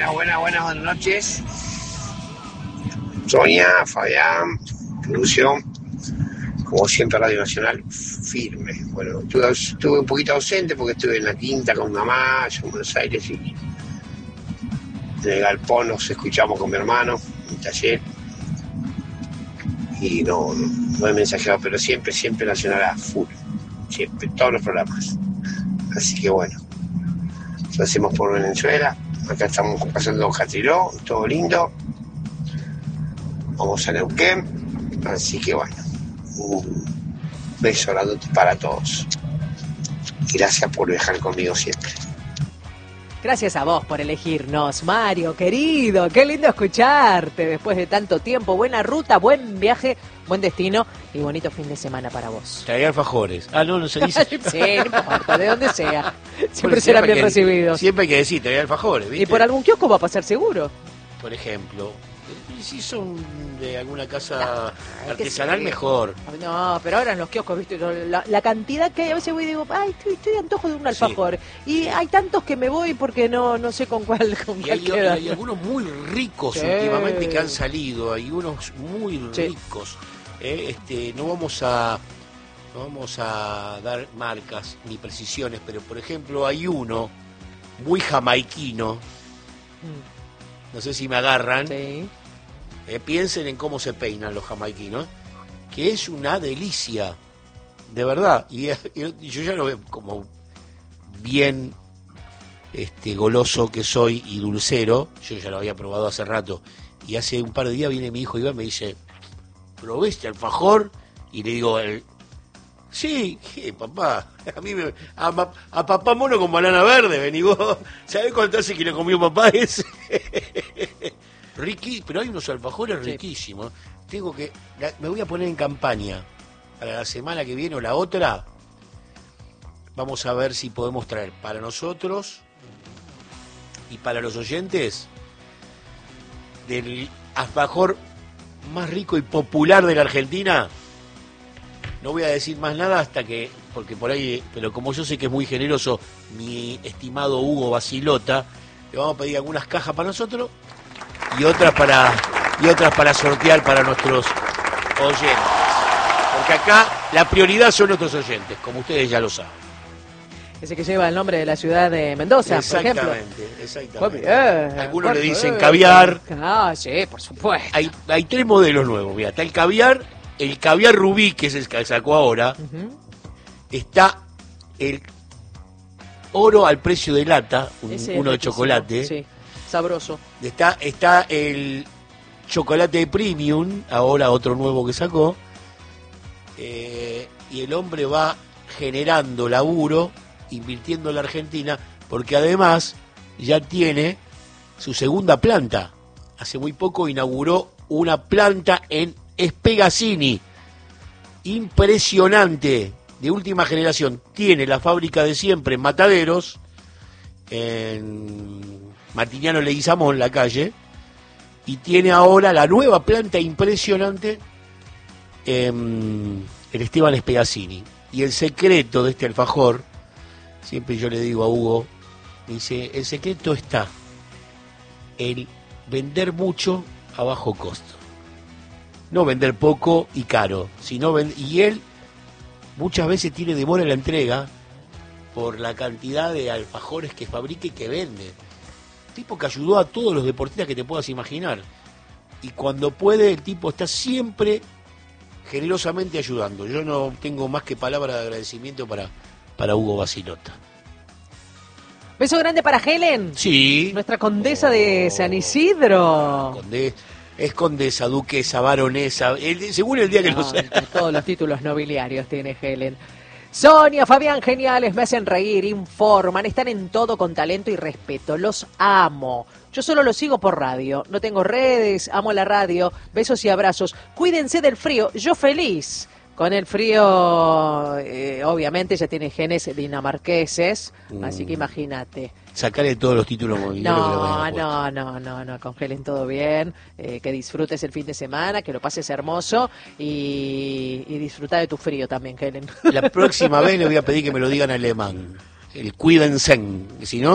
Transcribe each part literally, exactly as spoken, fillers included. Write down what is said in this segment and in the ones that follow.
buenas, buenas, buenas noches. Sonia, Fabián, Lucio, como siempre Radio Nacional, firme. Bueno, estuve, estuve un poquito ausente porque estuve en la quinta con mamá, allá en Buenos Aires, y en el galpón nos escuchamos con mi hermano, en el taller. Y no, no, no he mensajeado, pero siempre, siempre Nacional a full. Siempre, todos los programas. Así que bueno, lo hacemos por Venezuela. Acá estamos pasando Catriló, todo lindo. Vamos a Neuquén. Así que bueno, un beso grandote para todos. Y gracias por viajar conmigo siempre. Gracias a vos por elegirnos, Mario, querido. Qué lindo escucharte después de tanto tiempo. Buena ruta, buen viaje, buen destino y bonito fin de semana para vos. Traía alfajores. Ah, no, no se dice. Sí, no importa, de donde sea. Siempre serán bien que, recibidos. Siempre hay que decir, traía alfajores, ¿viste? Y por algún kiosco va a pasar seguro. Por ejemplo. Y si son de alguna casa no, artesanal, sí. Mejor. No, pero ahora en los kioscos, ¿viste? La, la cantidad que hay, a veces voy y digo, ay, estoy, estoy de antojo de un alfajor. Sí. Y hay tantos que me voy porque no no sé con cuál, con y cuál hay, queda. hay algunos muy ricos sí. últimamente que han salido. Hay unos muy sí. ricos. Eh, este, no vamos a no vamos a dar marcas ni precisiones, pero por ejemplo hay uno muy jamaiquino. Mm. No sé si me agarran. Sí. Eh, piensen en cómo se peinan los jamaiquinos, que es una delicia, de verdad. Y, y yo ya lo veo como bien este, goloso que soy y dulcero. Yo ya lo había probado hace rato. Y hace un par de días viene mi hijo Iván y me dice, ¿probé este alfajor? Y le digo, el, sí, ¿qué, papá? A mí me, a, a papá mono con banana verde, vení vos. ¿Sabés cuánto hace que le comió papá ese? Riqui, pero hay unos alfajores sí. riquísimos. Tengo que, la, me voy a poner en campaña para la semana que viene o la otra. Vamos a ver si podemos traer para nosotros y para los oyentes del alfajor más rico y popular de la Argentina. No voy a decir más nada hasta que, porque por ahí, pero como yo sé que es muy generoso mi estimado Hugo Basilota, le vamos a pedir algunas cajas para nosotros y otras para y otras para sortear para nuestros oyentes. Porque acá la prioridad son nuestros oyentes, como ustedes ya lo saben. Ese que lleva el nombre de la ciudad de Mendoza, por ejemplo. Exactamente, exactamente. Bien, algunos le dicen bien. caviar. Ah, sí, por supuesto. Hay, hay tres modelos nuevos, mira, está el caviar, el caviar rubí, que es el que sacó ahora. Uh-huh. Está el oro al precio de lata, un, uno de chocolate. Sí. Sabroso. Está, está el chocolate premium, ahora otro nuevo que sacó. Eh, y el hombre va generando laburo, invirtiendo en la Argentina, porque además ya tiene su segunda planta. Hace muy poco inauguró una planta en Spegazzini. Impresionante, de última generación. Tiene la fábrica de siempre en Mataderos, en Martiniano Leguizamón, la calle, y tiene ahora la nueva planta impresionante en el Esteban Spegazzini. Y el secreto de este alfajor, siempre yo le digo a Hugo, me dice, el secreto está en vender mucho a bajo costo. No vender poco y caro, sino vend- y él muchas veces tiene demora en la entrega por la cantidad de alfajores que fabrica y que vende. Tipo que ayudó a todos los deportistas que te puedas imaginar. Y cuando puede, el tipo está siempre generosamente ayudando. Yo no tengo más que palabras de agradecimiento para, para Hugo Basilota. Beso grande para Helen. Sí. Nuestra condesa oh, de San Isidro. Conde, es condesa, duquesa, baronesa, el, según el día que no, lo sea. Todos los títulos nobiliarios tiene Helen. Sonia, Fabián, geniales, me hacen reír, informan, están en todo con talento y respeto, los amo. Yo solo los sigo por radio, no tengo redes, amo la radio, besos y abrazos. Cuídense del frío, yo feliz. Con el frío, eh, obviamente ya tiene genes dinamarqueses, mm. así que imagínate. Sacarle todos los títulos mobiliarios. No, que no, no, no, no, congelen todo bien, eh, que disfrutes el fin de semana, que lo pases hermoso y, y disfruta de tu frío también, Helen. La próxima vez le voy a pedir que me lo digan en alemán, el cuídense, si no,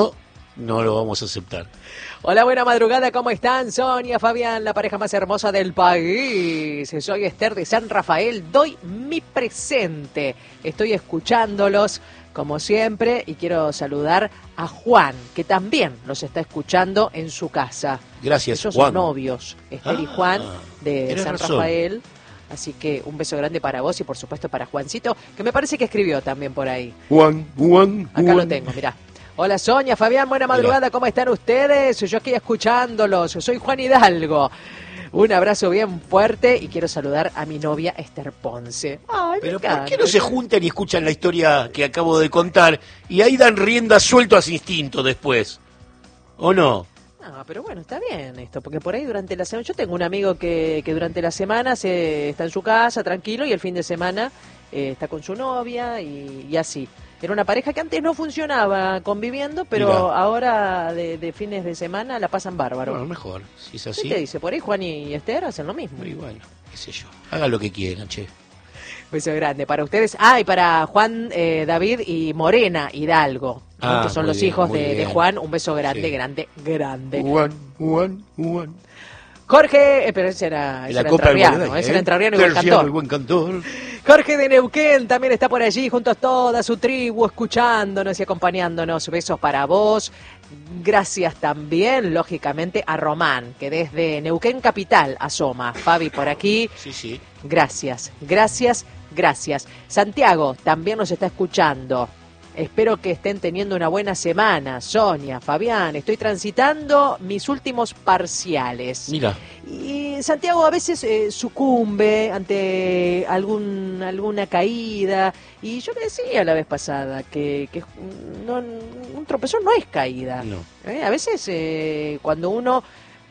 no lo vamos a aceptar. Hola, buena madrugada, ¿cómo están? Sonia, Fabián, la pareja más hermosa del país. Soy Esther de San Rafael, doy mi presente. Estoy escuchándolos, como siempre, y quiero saludar a Juan, que también los está escuchando en su casa. Gracias, Ellos Juan. son novios, Esther ah, y Juan, de San razón. Rafael. Así que un beso grande para vos y, por supuesto, para Juancito, que me parece que escribió también por ahí. Juan, Juan, Acá Juan. lo tengo, mirá. Hola Sonia, Fabián, buena madrugada, ¿cómo están ustedes? Yo aquí escuchándolos, soy Juan Hidalgo. Un abrazo bien fuerte y quiero saludar a mi novia Esther Ponce. Ay, pero ¿por qué no se juntan y escuchan la historia que acabo de contar y ahí dan rienda suelto a su instinto después? ¿O no? No, pero bueno, está bien esto, porque por ahí durante la semana, yo tengo un amigo que, que durante la semana se está en su casa tranquilo y el fin de semana eh, está con su novia y, y así. Era una pareja que antes no funcionaba conviviendo, pero Mirá. ahora de, de fines de semana la pasan bárbaro. Bueno, mejor, si es así. ¿Qué te dice? Por ahí Juan y Esther hacen lo mismo. Muy bueno, qué sé yo. Hagan lo que quieran, che. Beso grande para ustedes. Ah, y para Juan, eh, David y Morena Hidalgo, ah, que son los bien, hijos de, de Juan. Un beso grande, sí. grande, grande. Juan, Juan, Juan. Jorge, eh, pero ese era, ese era entrerriano, ese era entrerriano y buen cantor. buen cantor. Jorge de Neuquén también está por allí junto a toda su tribu, escuchándonos y acompañándonos. Besos para vos. Gracias también, lógicamente, a Román, que desde Neuquén Capital asoma. Fabi por aquí. Sí, sí. Gracias, gracias, gracias. Santiago también nos está escuchando. Espero que estén teniendo una buena semana. Sonia, Fabián, estoy transitando mis últimos parciales. Mira. Y Santiago a veces eh, sucumbe ante algún alguna caída. Y yo le decía la vez pasada que, que no, un tropezón no es caída. No. ¿Eh? A veces eh, cuando uno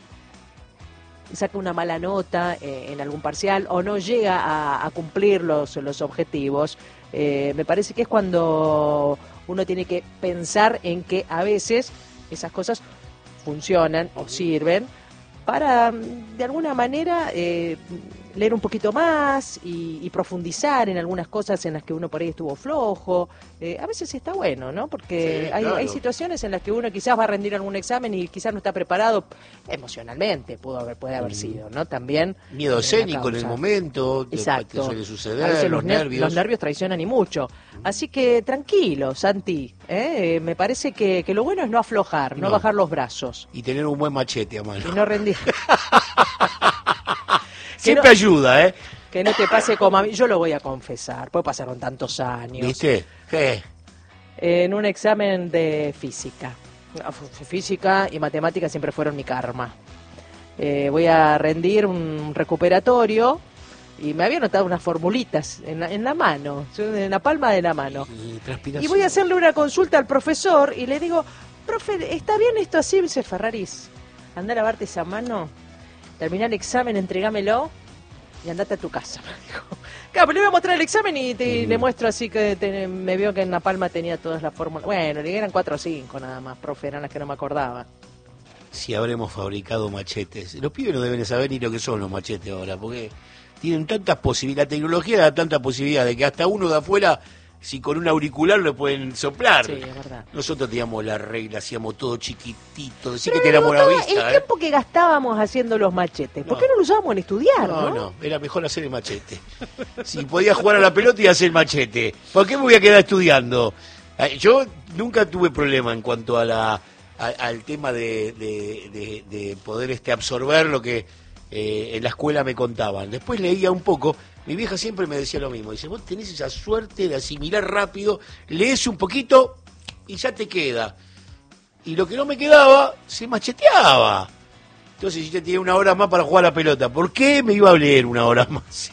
saca una mala nota eh, en algún parcial o no llega a, a cumplir los, los objetivos, eh, me parece que es cuando uno tiene que pensar en que a veces esas cosas funcionan o sirven para, de alguna manera, eh, leer un poquito más y, y profundizar en algunas cosas en las que uno por ahí estuvo flojo. Eh, a veces está bueno, ¿no? Porque sí, hay, claro. hay situaciones en las que uno quizás va a rendir algún examen y quizás no está preparado emocionalmente, pudo haber, puede haber sido, ¿no? También. Miedo escénico en el momento, exacto. Te suele suceder, a veces los, los nervios. Los nervios traicionan y mucho. Así que tranquilo, Santi. ¿eh? Me parece que, que lo bueno es no aflojar, no, no bajar los brazos. Y tener un buen machete a mano. Y no rendir. Siempre no, ayuda, ¿eh? Que no te pase como a mí. Yo lo voy a confesar, pues pasaron tantos años. ¿Viste? ¿Qué? En un examen de física. Física y matemática siempre fueron mi karma. Eh, voy a rendir un recuperatorio y me había anotado unas formulitas en la, en la mano, en la palma de la mano. Y, y voy a hacerle una consulta al profesor y le digo, profe, ¿está bien esto así? Dice Ferraris, anda a lavarte esa mano, terminá el examen, entregámelo y andate a tu casa, me dijo. Claro, pero le voy a mostrar el examen y te, mm. le muestro así que te, me vio que en la palma tenía todas las fórmulas. Bueno, eran cuatro o cinco nada más, profe, eran las que no me acordaba. Si habremos fabricado machetes. Los pibes no deben saber ni lo que son los machetes ahora, porque tienen tantas posibilidades, la tecnología da tanta posibilidad de que hasta uno de afuera, si con un auricular lo pueden soplar. Sí, es verdad. Nosotros teníamos la regla, hacíamos todo chiquitito, decía que teníamos la vista. El ¿eh? tiempo que gastábamos haciendo los machetes, ¿por no. qué no lo usábamos en estudiar? No, no, no, era mejor hacer el machete. Si podía jugar a la pelota y hacer el machete. ¿Por qué me voy a quedar estudiando? Yo nunca tuve problema en cuanto a la a, al tema de, de, de, de poder este absorber lo que eh, en la escuela me contaban. Después leía un poco. Mi vieja siempre me decía lo mismo. Dice, vos tenés esa suerte de asimilar rápido, lees un poquito y ya te queda. Y lo que no me quedaba, se macheteaba. Entonces yo tenía una hora más para jugar a la pelota. ¿Por qué me iba a leer una hora más?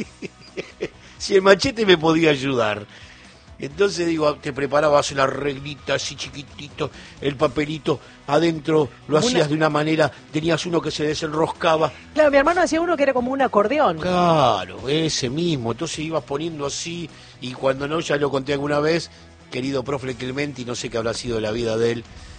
Si el machete me podía ayudar. Entonces digo, te preparabas la reglita así chiquitito, el papelito adentro, lo hacías una... de una manera, tenías uno que se desenroscaba. Claro, mi hermano hacía uno que era como un acordeón. Claro, ese mismo, entonces ibas poniendo así, y cuando no, ya lo conté alguna vez, querido profe Clementi, no sé qué habrá sido la vida de él,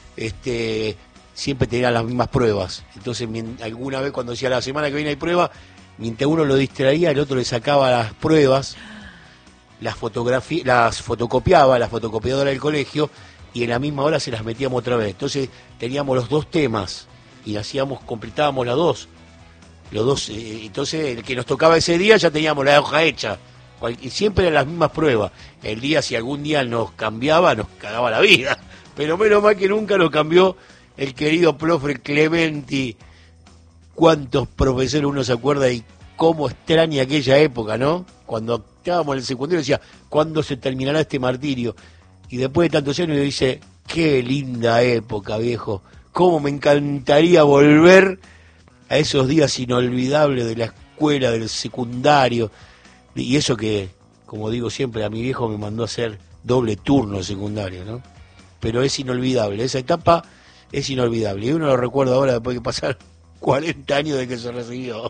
este siempre tenía las mismas pruebas. Entonces alguna vez cuando decía la semana que viene hay prueba, mientras uno lo distraía, el otro le sacaba las pruebas, las fotografías, las fotocopiaba, la fotocopiadora del colegio, y en la misma hora se las metíamos otra vez. Entonces teníamos los dos temas y hacíamos, completábamos las dos. Los dos, eh, entonces el que nos tocaba ese día ya teníamos la hoja hecha. Y siempre eran las mismas pruebas. El día, si algún día nos cambiaba, nos cagaba la vida. Pero menos mal que nunca nos cambió el querido profe Clementi. Cuántos profesores uno se acuerda y cómo extraña aquella época, ¿no? Cuando estábamos en el secundario decía, ¿cuándo se terminará este martirio? Y después de tantos años dice, qué linda época, viejo. Cómo me encantaría volver a esos días inolvidables de la escuela, del secundario. Y eso que, como digo siempre, a mi viejo me mandó a hacer doble turno de secundario, ¿no? Pero es inolvidable, esa etapa es inolvidable. Y uno lo recuerda ahora después de pasar cuarenta años de que se recibió.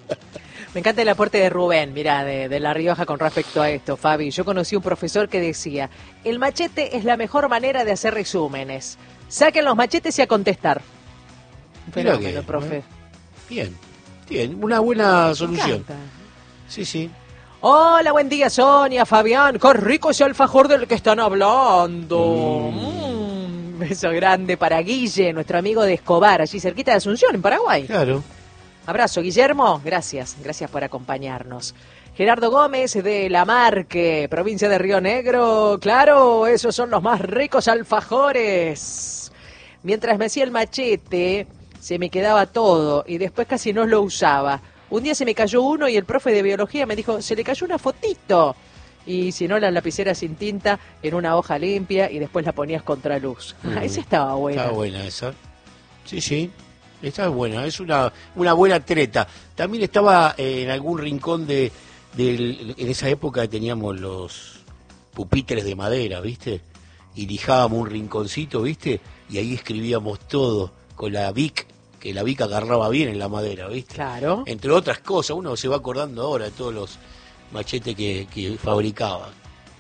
Me encanta el aporte de Rubén, mira, de, de La Rioja con respecto a esto, Fabi. Yo conocí un profesor que decía, el machete es la mejor manera de hacer resúmenes. Saquen los machetes y a contestar. Un fenómeno, profe. ¿Eh? Bien, bien, una buena solución. Sí, sí. Hola, buen día, Sonia, Fabián. Qué rico ese alfajor del que están hablando. Mm. Mm, beso grande para Guille, nuestro amigo de Escobar, allí cerquita de Asunción, en Paraguay. Claro. Abrazo, Guillermo. Gracias, gracias por acompañarnos. Gerardo Gómez de La Marque, provincia de Río Negro. Claro, esos son los más ricos alfajores. Mientras me hacía el machete, se me quedaba todo y después casi no lo usaba. Un día se me cayó uno y el profe de biología me dijo, se le cayó una fotito. Y si no, la lapicera sin tinta en una hoja limpia y después la ponías contra luz. Mm, esa estaba buena. Estaba buena esa. Sí, sí. Está buena, es una una buena treta. También estaba eh, en algún rincón de, de... En esa época teníamos los pupitres de madera, ¿viste? Y lijábamos un rinconcito, ¿viste? Y ahí escribíamos todo con la Bic, que la Bic agarraba bien en la madera, ¿viste? Claro. Entre otras cosas, uno se va acordando ahora de todos los machetes que, que fabricaba.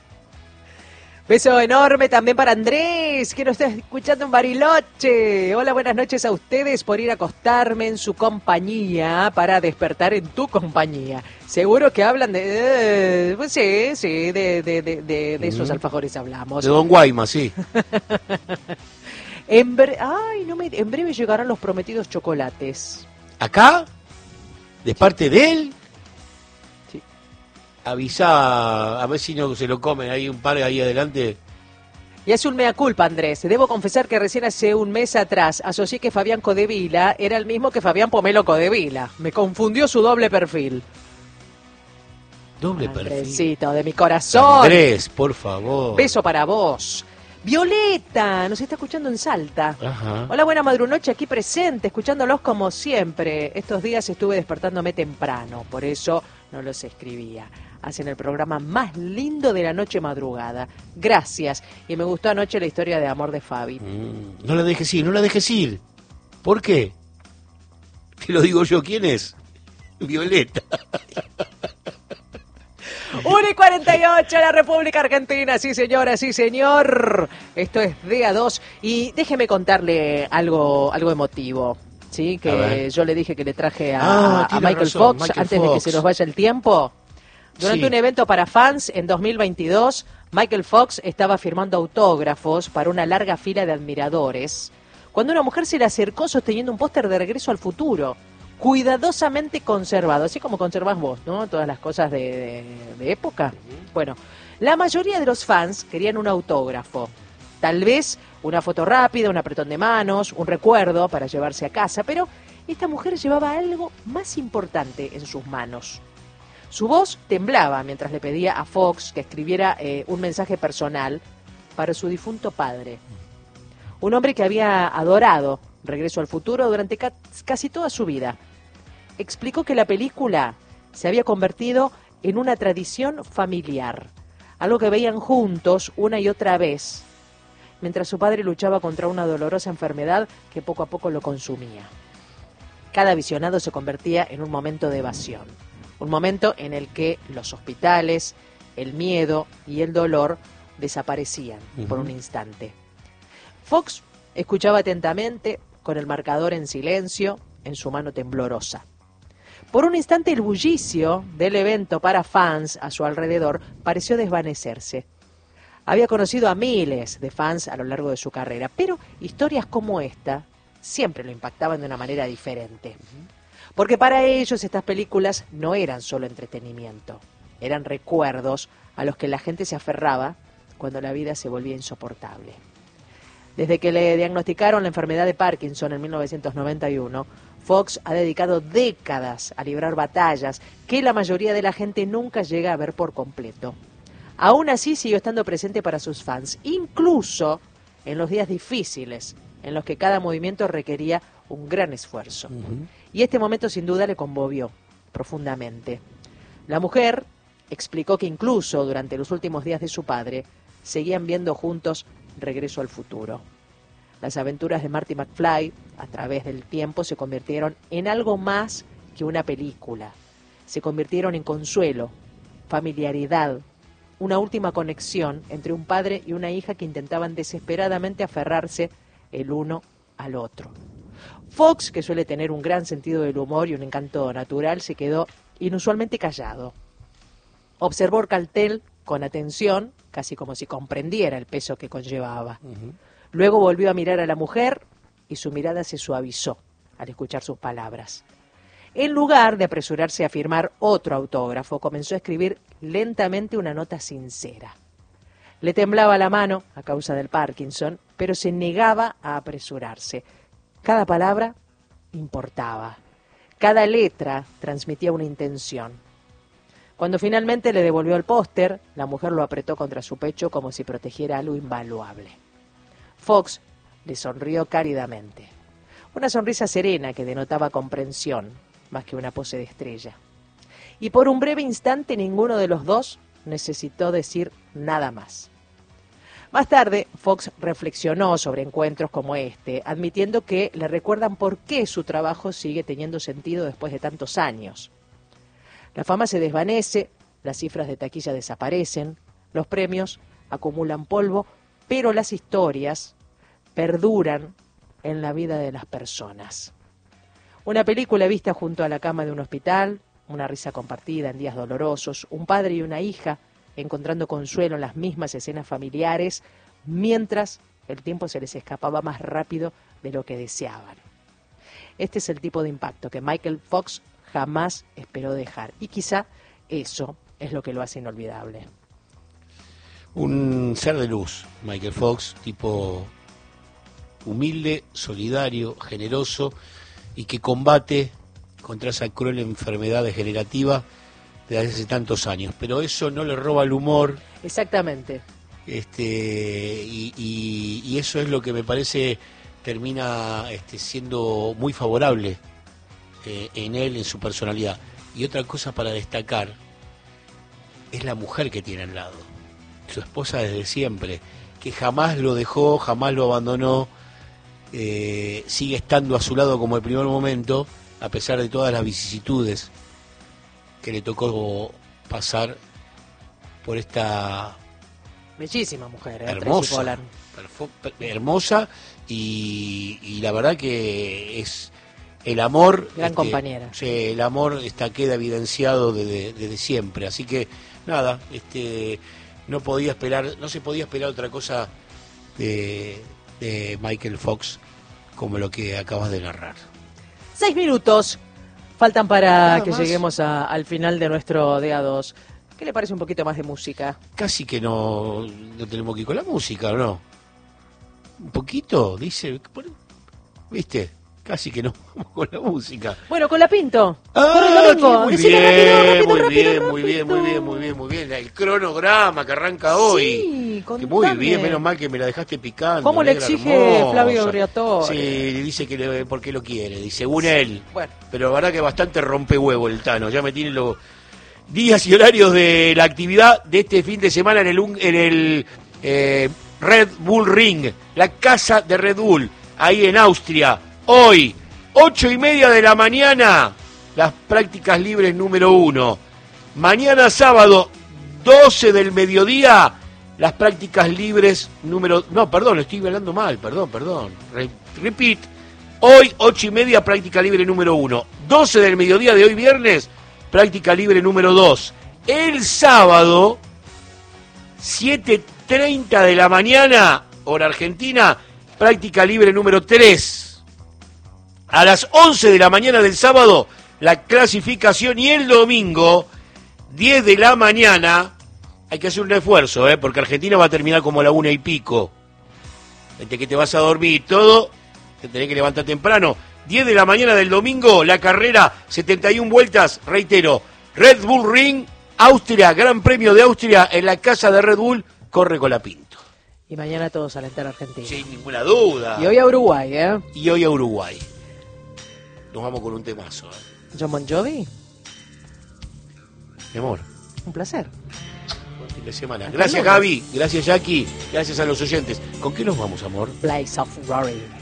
Beso enorme también para Andrés, que nos está escuchando en Bariloche. Hola, buenas noches a ustedes por ir a acostarme en su compañía para despertar en tu compañía. Seguro que hablan de... Eh, pues sí, sí, de, de, de, de, de esos alfajores hablamos. De Don Guaymas, sí. en, bre Ay, no me... en breve llegarán los prometidos chocolates. ¿Acá? ¿De parte de él? Sí. Avisa, a ver si no se lo comen ahí un par ahí adelante. Y hace un mea culpa, Andrés. Debo confesar que recién hace un mes atrás asocié que Fabián Codevila era el mismo que Fabián Pomelo Codevila. Me confundió su doble perfil. Doble Andresito, perfil. De mi corazón. Andrés, por favor. Beso para vos. Violeta, nos está escuchando en Salta. Ajá. Hola, buena madrunoche, aquí presente, escuchándolos como siempre. Estos días estuve despertándome temprano, por eso no los escribía. Hacen el programa más lindo de la noche madrugada. Gracias. Y me gustó anoche la historia de amor de Fabi. Mm, no la dejes ir, no la dejes ir. ¿Por qué? Te lo digo yo, ¿quién es? Violeta. uno y cuarenta y ocho, la República Argentina, sí señora, sí señor. Esto es D A dos y déjeme contarle algo, algo emotivo, ¿sí? Que yo le dije que le traje a, ah, a Michael razón, Fox Michael antes Fox. de que se nos vaya el tiempo. Durante sí. un evento para fans en dos mil veintidós, Michael Fox estaba firmando autógrafos para una larga fila de admiradores, cuando una mujer se le acercó sosteniendo un póster de Regreso al Futuro, cuidadosamente conservado, así como conservás vos, ¿no? Todas las cosas de, de, de época. Bueno, la mayoría de los fans querían un autógrafo, tal vez una foto rápida, un apretón de manos, un recuerdo para llevarse a casa, pero esta mujer llevaba algo más importante en sus manos. Su voz temblaba mientras le pedía a Fox que escribiera eh, un mensaje personal para su difunto padre, un hombre que había adorado Regreso al Futuro durante ca casi toda su vida. Explicó que la película se había convertido en una tradición familiar, algo que veían juntos una y otra vez, mientras su padre luchaba contra una dolorosa enfermedad que poco a poco lo consumía. Cada visionado se convertía en un momento de evasión, un momento en el que los hospitales, el miedo y el dolor desaparecían uh-huh. por un instante. Fox escuchaba atentamente, con el marcador en silencio, en su mano temblorosa. Por un instante el bullicio del evento para fans a su alrededor pareció desvanecerse. Había conocido a miles de fans a lo largo de su carrera, pero historias como esta siempre lo impactaban de una manera diferente. Porque para ellos estas películas no eran solo entretenimiento, eran recuerdos a los que la gente se aferraba cuando la vida se volvía insoportable. Desde que le diagnosticaron la enfermedad de Parkinson en mil novecientos noventa y uno, Fox ha dedicado décadas a librar batallas que la mayoría de la gente nunca llega a ver por completo. Aún así siguió estando presente para sus fans, incluso en los días difíciles, en los que cada movimiento requería un gran esfuerzo. Uh-huh. Y este momento sin duda le conmovió profundamente. La mujer explicó que incluso durante los últimos días de su padre, seguían viendo juntos Regreso al Futuro. Las aventuras de Marty McFly, a través del tiempo, se convirtieron en algo más que una película. Se convirtieron en consuelo, familiaridad, una última conexión entre un padre y una hija que intentaban desesperadamente aferrarse el uno al otro. Fox, que suele tener un gran sentido del humor y un encanto natural, se quedó inusualmente callado. Observó el cartel con atención, casi como si comprendiera el peso que conllevaba. Uh-huh. Luego volvió a mirar a la mujer y su mirada se suavizó al escuchar sus palabras. En lugar de apresurarse a firmar otro autógrafo, comenzó a escribir lentamente una nota sincera. Le temblaba la mano a causa del Parkinson, pero se negaba a apresurarse. Cada palabra importaba. Cada letra transmitía una intención. Cuando finalmente le devolvió el póster, la mujer lo apretó contra su pecho como si protegiera algo invaluable. Fox le sonrió cálidamente. Una sonrisa serena que denotaba comprensión, más que una pose de estrella. Y por un breve instante ninguno de los dos necesitó decir nada más. Más tarde, Fox reflexionó sobre encuentros como este, admitiendo que le recuerdan por qué su trabajo sigue teniendo sentido después de tantos años. La fama se desvanece, las cifras de taquilla desaparecen, los premios acumulan polvo, pero las historias perduran en la vida de las personas. Una película vista junto a la cama de un hospital, una risa compartida en días dolorosos, un padre y una hija encontrando consuelo en las mismas escenas familiares, mientras el tiempo se les escapaba más rápido de lo que deseaban. Este es el tipo de impacto que Michael Fox jamás esperó dejar, y quizá eso es lo que lo hace inolvidable. Un ser de luz, Michael Fox, tipo humilde, solidario, generoso, y que combate contra esa cruel enfermedad degenerativa desde hace tantos años, pero eso no le roba el humor. Exactamente. Este y, y, y eso es lo que me parece termina este, siendo muy favorable eh, en él, en su personalidad. Y otra cosa para destacar es la mujer que tiene al lado, su esposa desde siempre, que jamás lo dejó, jamás lo abandonó, eh, sigue estando a su lado como el primer momento, a pesar de todas las vicisitudes que le tocó pasar por esta bellísima mujer, ¿eh? hermosa, perfo- hermosa y, y la verdad que es el amor, gran este, compañera. Sí, el amor está queda evidenciado desde, desde siempre, así que nada, este no podía esperar, no se podía esperar otra cosa de, de Michael Fox como lo que acabas de narrar. Seis minutos faltan para Nada que más. lleguemos a, al final de nuestro D A dos. ¿Qué le parece un poquito más de música? Casi que no, no tenemos que ir con la música, ¿no? Un poquito, dice, ¿viste? Casi que no vamos con la música. Bueno, con la Pinto. Ah, Corre, Domingo. muy Decime bien, rápido, rápido, muy rápido, bien, rápido. muy bien, muy bien, muy bien, muy bien. El cronograma que arranca hoy. Sí, Que muy contame. bien, menos mal que me la dejaste picando. ¿Cómo le negra exige hermosa. Flavio Briatore? Sí, dice que le, porque lo quiere, dice, según él. Bueno. Pero la verdad que bastante rompehuevo el Tano. Ya me tiene los días y horarios de la actividad de este fin de semana en el, en el eh, Red Bull Ring, la casa de Red Bull, ahí en Austria. Hoy, ocho y media de la mañana, las prácticas libres número uno. Mañana sábado, doce del mediodía, las prácticas libres número... No, perdón, estoy hablando mal, perdón, perdón. Re- repeat. Hoy, ocho y media, práctica libre número uno. doce del mediodía de hoy viernes, práctica libre número dos. El sábado, siete treinta de la mañana, hora argentina, práctica libre número tres. A las once de la mañana del sábado, la clasificación, y el domingo, diez de la mañana, hay que hacer un esfuerzo, ¿eh? Porque Argentina va a terminar como a la una y pico. Entre que te vas a dormir y todo, te tenés que levantar temprano. diez de la mañana del domingo, la carrera, setenta y una vueltas, reitero, Red Bull Ring, Austria, Gran Premio de Austria, en la casa de Red Bull, corre Colapinto. Y mañana todos alentar a Argentina. Sin ninguna duda. Y hoy a Uruguay, ¿eh? Y hoy a Uruguay. Nos vamos con un temazo, ¿eh? John Bon Jovi. Mi amor. Un placer. Buen fin de semana. Gracias, Gaby. Gracias, Jackie. Gracias a los oyentes. ¿Con qué nos vamos, amor? Blaze of Glory.